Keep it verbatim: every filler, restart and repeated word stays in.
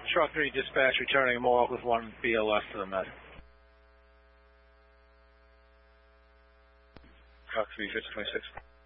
Truck three dispatch returning them all with one B L S to the Met. Truck three, fifty twenty-six.